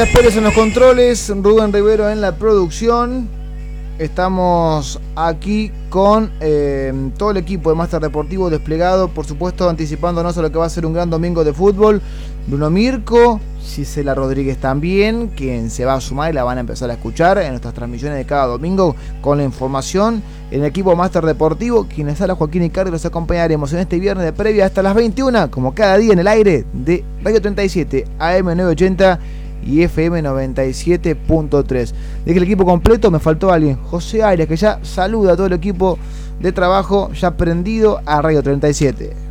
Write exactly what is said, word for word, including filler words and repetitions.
Pérez en los controles, Rubén Rivero en la producción. Estamos aquí con eh, todo el equipo de Máster Deportivo desplegado, por supuesto anticipándonos a lo que va a ser un gran domingo de fútbol. Bruno Mirko, Gisela Rodríguez también, quien se va a sumar y la van a empezar a escuchar en nuestras transmisiones de cada domingo con la información. En el equipo Máster Deportivo, quienes habla Joaquín Icardi, los acompañaremos en este viernes de previa hasta las veintiuna, como cada día en el aire de Radio treinta y siete, A M novecientos ochenta y F M noventa y siete punto tres. Dije el equipo completo, me faltó alguien, José Arias, que ya saluda a todo el equipo de trabajo ya prendido a Radio treinta y siete.